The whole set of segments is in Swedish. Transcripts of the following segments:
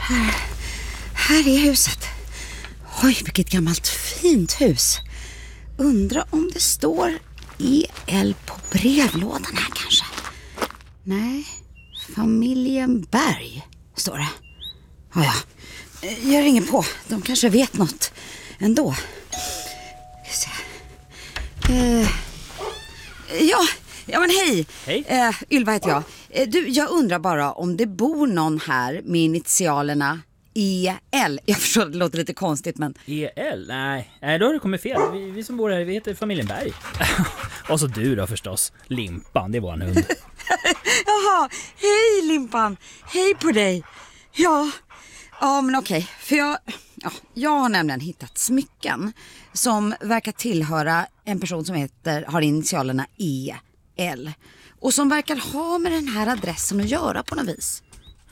Här är huset. Oj, vilket gammalt fint hus. Undrar om det står EL på brevlådan här kanske. Nej, familjen Berg står det. Ja, jag ringer på. De kanske vet något ändå. Ja men hej. Hej. Ylva heter jag. Jag undrar bara om det bor någon här med initialerna EL. Jag förstår att det låter lite konstigt, men... EL? Nej, då har du kommit fel. Vi som bor här, vi heter familjen Berg. Och så du då förstås. Limpan, det är våran hund. Jaha, hej Limpan. Hej på dig. Ja men okej. För jag har nämligen hittat smycken som verkar tillhöra en person som har initialerna EL. Och som verkar ha med den här adressen att göra på något vis.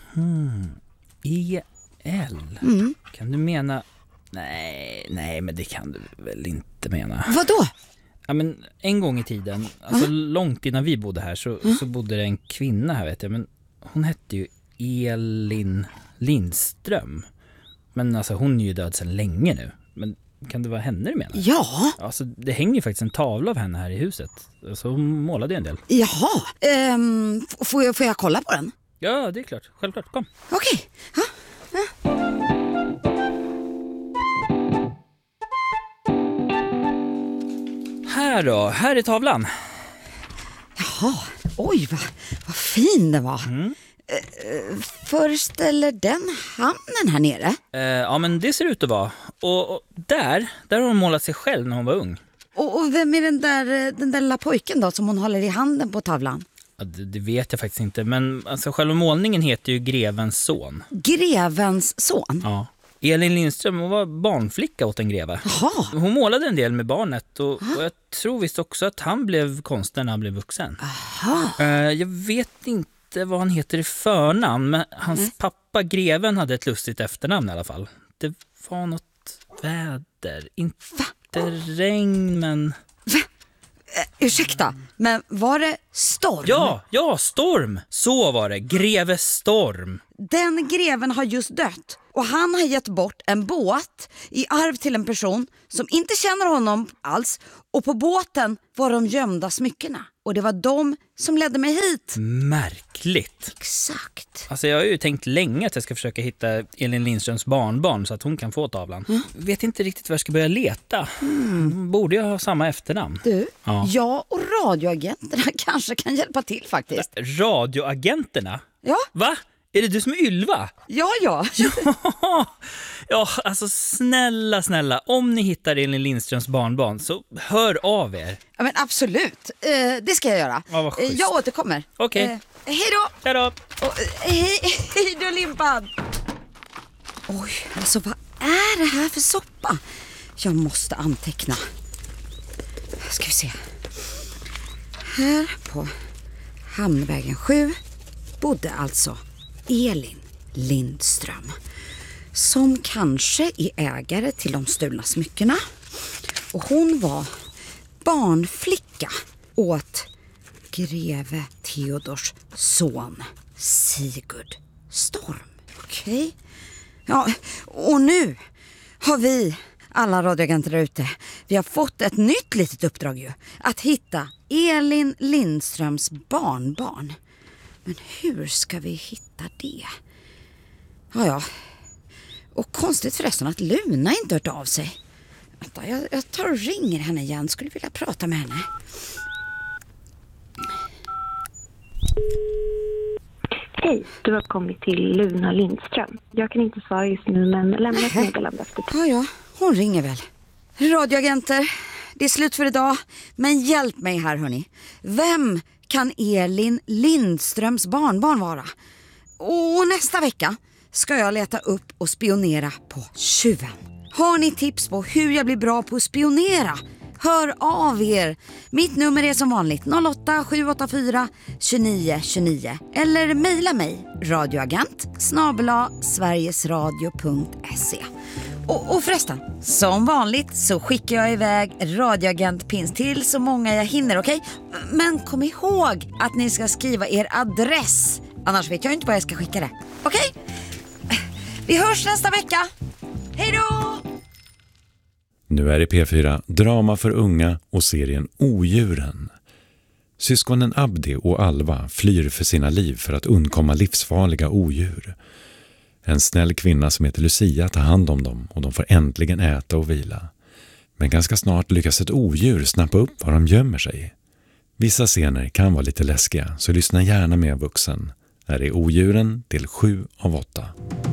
EL? Kan du mena... Nej, men det kan du väl inte mena. Vadå? Ja, men en gång i tiden, alltså långt innan vi bodde här så bodde det en kvinna här, vet jag. Men hon hette ju Elin Lindström. Men alltså hon är ju död sedan länge nu. Men kan det vara henne du menar? Ja. Alltså det hänger ju faktiskt en tavla av henne här i huset. Alltså hon målade en del. Jaha, får jag kolla på den? Ja, det är klart. Självklart, kom. Okej. Ja. Här är tavlan. Jaha, oj vad fin den var. Föreställer den hamnen här nere? Ja, men det ser ut att vara. Och där har hon målat sig själv när hon var ung. Och vem är den där lilla pojken då som hon håller i handen på tavlan? Ja, det vet jag faktiskt inte. Men alltså, själva målningen heter ju Grevens son. Grevens son? Ja. Elin Lindström, hon var barnflicka åt en greve. Jaha. Hon målade en del med barnet och jag tror visst också att han blev konstnär när han blev vuxen. Aha. Jag vet inte vad han heter i förnamn, men hans pappa greven hade ett lustigt efternamn i alla fall. Det var något väder, inte regn, men... Ursäkta, men var det storm? Ja, storm! Så var det, greve Storm. Den greven har just dött och han har gett bort en båt i arv till en person som inte känner honom alls. Och på båten var de gömda smyckena. Och det var de som ledde mig hit. Märkligt. Exakt. Alltså jag har ju tänkt länge att jag ska försöka hitta Elin Lindströms barnbarn så att hon kan få tavlan. Vet inte riktigt var jag ska börja leta. Borde jag ha samma efternamn? Du, jag och radioagenterna kanske kan hjälpa till faktiskt. Radioagenterna? Ja. Va? Är det du som är Ylva? Ja. Ja, alltså snälla. Om ni hittar Elin Lindströms barnbarn så hör av er. Ja, men absolut. Det ska jag göra. Ja, vad schysst. Jag återkommer. Okej. Hej då. Hej då. Hej då, Limpan. Oj, alltså vad är det här för soppa? Jag måste anteckna. Ska vi se. Här på Hamnvägen 7 bodde alltså Elin Lindström, som kanske är ägare till de stulna smyckena. Och hon var barnflicka åt greve Theodors son Sigurd Storm. Okej. Ja, och nu har vi alla radioagenter där ute, vi har fått ett nytt litet uppdrag ju. Att hitta Elin Lindströms barnbarn. Men hur ska vi hitta det? Ja. Och konstigt förresten att Luna inte hört av sig. Vänta, jag tar och ringer henne igen. Skulle vilja prata med henne. Hej, du har kommit till Luna Lindström. Jag kan inte svara just nu, men lämna ett meddelande efter. Ja, hon ringer väl. Radioagenter, det är slut för idag. Men hjälp mig här, hörni. Vem kan Elin Lindströms barnbarn vara? Och nästa vecka ska jag leta upp och spionera på tjuven. Har ni tips på hur jag blir bra på att spionera? Hör av er. Mitt nummer är som vanligt 08-784 29 29. Eller mejla mig radioagent@sverigesradio.se. Och förresten, som vanligt så skickar jag iväg radioagentpins till så många jag hinner, okej? Men kom ihåg att ni ska skriva er adress. Annars vet jag inte var jag ska skicka det. Okej? Vi hörs nästa vecka. Hej då! Nu är det P4 drama för unga och serien Odjuren. Syskonen Abdi och Alva flyr för sina liv för att undkomma livsfarliga odjur. En snäll kvinna som heter Lucia tar hand om dem och de får äntligen äta och vila. Men ganska snart lyckas ett odjur snappa upp var de gömmer sig. Vissa scener kan vara lite läskiga, så lyssna gärna med vuxen. Här är Odjuren del 7 av 8.